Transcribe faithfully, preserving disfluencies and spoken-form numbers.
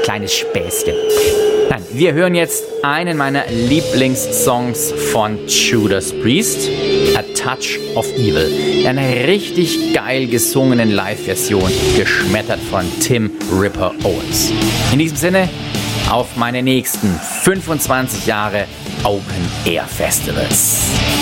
kleines Späßchen. Nein, wir hören jetzt einen meiner Lieblingssongs von Judas Priest, A Touch of Evil. Eine richtig geil gesungenen Live-Version, geschmettert von Tim Ripper Owens. In diesem Sinne, auf meine nächsten fünfundzwanzig Jahre Open Air Festivals.